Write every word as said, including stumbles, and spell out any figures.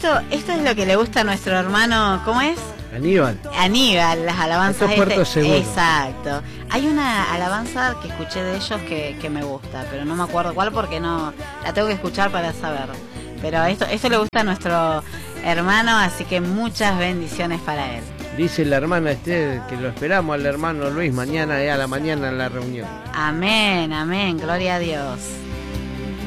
esto, esto es lo que le gusta a nuestro hermano, ¿cómo es? Aníbal. Aníbal, las alabanzas. Esto es Puerto Seguro. Exacto. Hay una alabanza que escuché de ellos que, que me gusta, pero no me acuerdo cuál porque no la tengo que escuchar para saber. Pero esto, esto le gusta a nuestro hermano, así que muchas bendiciones para él. Dice la hermana Esther que lo esperamos al hermano Luis mañana a la mañana en la reunión. Amén, amén, gloria a Dios.